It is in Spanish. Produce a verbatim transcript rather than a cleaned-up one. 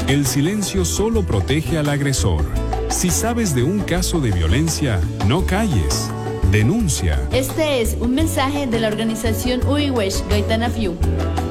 El silencio solo protege al agresor. Si sabes de un caso de violencia, no calles. Denuncia. Este es un mensaje de la organización Uiwesh Gaitana Fiu.